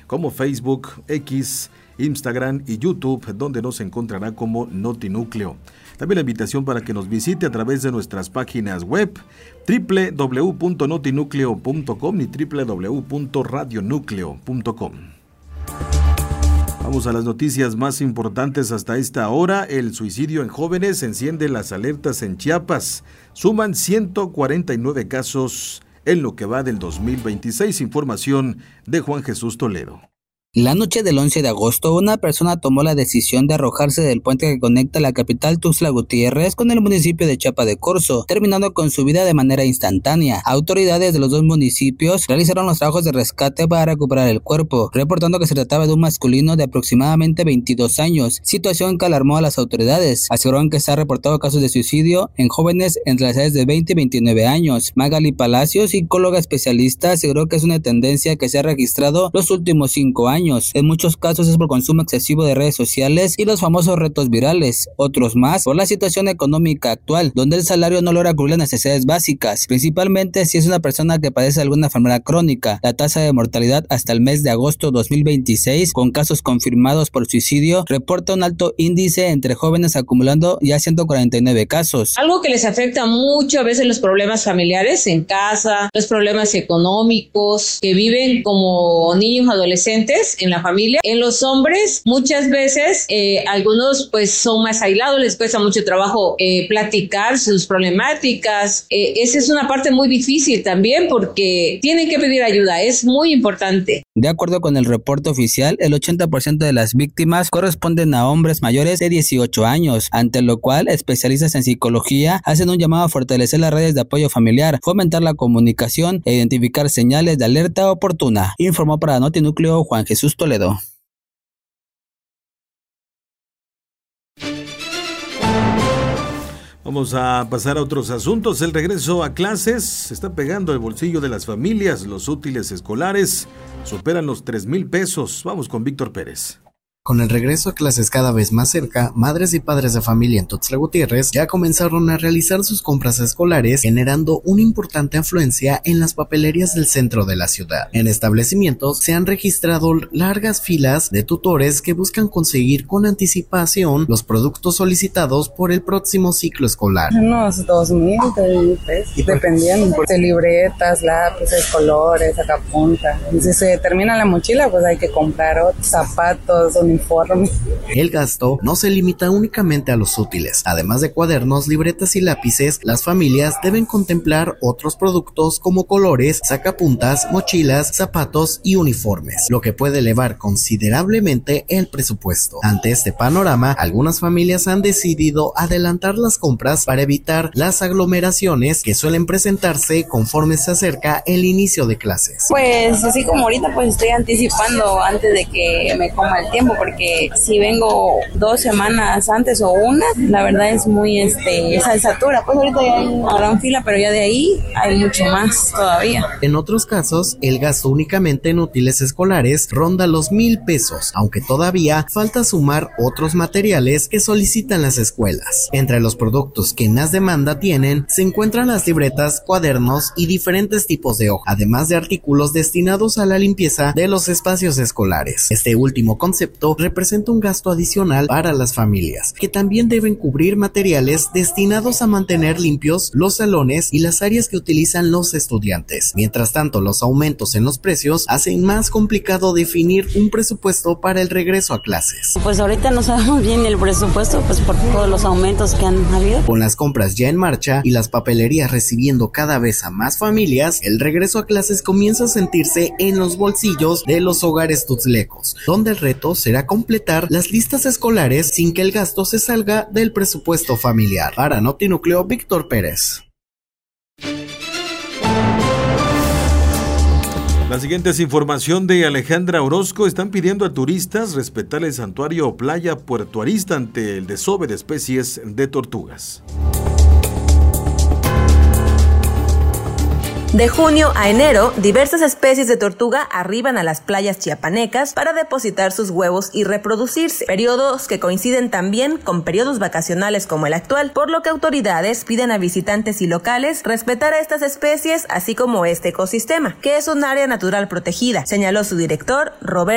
como Facebook, X, Instagram y YouTube, donde nos encontrará como Notinúcleo. También la invitación para que nos visite a través de nuestras páginas web www.notinucleo.com y www.radionúcleo.com. Vamos a las noticias más importantes hasta esta hora. El suicidio en jóvenes enciende las alertas en Chiapas. Suman 149 casos en lo que va del 2026. Información de Juan Jesús Toledo. La noche del 11 de agosto, una persona tomó la decisión de arrojarse del puente que conecta la capital Tuxtla Gutiérrez con el municipio de Chiapa de Corzo, terminando con su vida de manera instantánea. Autoridades de los dos municipios realizaron los trabajos de rescate para recuperar el cuerpo, reportando que se trataba de un masculino de aproximadamente 22 años, situación que alarmó a las autoridades. Aseguraron que se ha reportado casos de suicidio en jóvenes entre las edades de 20 y 29 años. Magali Palacios, psicóloga especialista, aseguró que es una tendencia que se ha registrado los últimos 5 años. En muchos casos es por consumo excesivo de redes sociales y los famosos retos virales, otros más por la situación económica actual, donde el salario no logra cubrir las necesidades básicas, principalmente si es una persona que padece alguna enfermedad crónica. La tasa de mortalidad hasta el mes de agosto 2026, con casos confirmados por suicidio, reporta un alto índice entre jóvenes, acumulando ya 149 casos. Algo que les afecta mucho a veces los problemas familiares en casa, los problemas económicos, que viven como niños adolescentes en la familia. En los hombres muchas veces algunos pues son más aislados, les cuesta mucho trabajo platicar sus problemáticas. Esa es una parte muy difícil también porque tienen que pedir ayuda, es muy importante. De acuerdo con el reporte oficial, el 80% de las víctimas corresponden a hombres mayores de 18 años, ante lo cual especialistas en psicología hacen un llamado a fortalecer las redes de apoyo familiar, fomentar la comunicación e identificar señales de alerta oportuna. Informó para Notinúcleo Juan Jesús Toledo. Vamos a pasar a otros asuntos. El regreso a clases se está pegando el bolsillo de las familias. Los útiles escolares superan los 3,000 pesos. Vamos con Víctor Pérez. Con el regreso a clases cada vez más cerca, madres y padres de familia en Tuxtla Gutiérrez ya comenzaron a realizar sus compras escolares, generando una importante afluencia en las papelerías del centro de la ciudad. En establecimientos se han registrado largas filas de tutores que buscan conseguir con anticipación los productos solicitados por el próximo ciclo escolar. Unos 2,000, 3,000 pesos, dependiendo de libretas, lápices, colores, sacapunta. Y si se termina la mochila, pues hay que comprar otros zapatos, uniforme. El gasto no se limita únicamente a los útiles. Además de cuadernos, libretas y lápices, las familias deben contemplar otros productos como colores, sacapuntas, mochilas, zapatos y uniformes, lo que puede elevar considerablemente el presupuesto. Ante este panorama, algunas familias han decidido adelantar las compras para evitar las aglomeraciones que suelen presentarse conforme se acerca el inicio de clases. Pues así como ahorita pues estoy anticipando antes de que me coma el tiempo, porque si vengo 2 semanas antes o una, la verdad es muy esa satura, pues ahorita ya hay una gran fila, pero ya de ahí hay mucho más todavía. En otros casos, el gasto únicamente en útiles escolares ronda los 1,000 pesos, aunque todavía falta sumar otros materiales que solicitan las escuelas. Entre los productos que más demanda tienen, se encuentran las libretas, cuadernos y diferentes tipos de hojas, además de artículos destinados a la limpieza de los espacios escolares. Este último concepto representa un gasto adicional para las familias, que también deben cubrir materiales destinados a mantener limpios los salones y las áreas que utilizan los estudiantes. Mientras tanto, los aumentos en los precios hacen más complicado definir un presupuesto para el regreso a clases. Pues ahorita no sabemos bien el presupuesto, pues por todos los aumentos que han habido. Con las compras ya en marcha y las papelerías recibiendo cada vez a más familias, el regreso a clases comienza a sentirse en los bolsillos de los hogares tuxtlecos, donde el reto será completar las listas escolares sin que el gasto se salga del presupuesto familiar. Para Notinúcleo, Víctor Pérez. La siguiente es información de Alejandra Orozco. Están pidiendo a turistas respetar el santuario Playa Puerto Arista ante el desove de especies de tortugas. De junio a enero, diversas especies de tortuga arriban a las playas chiapanecas para depositar sus huevos y reproducirse, periodos que coinciden también con periodos vacacionales como el actual, por lo que autoridades piden a visitantes y locales respetar a estas especies, así como este ecosistema, que es un área natural protegida, señaló su director, Roberto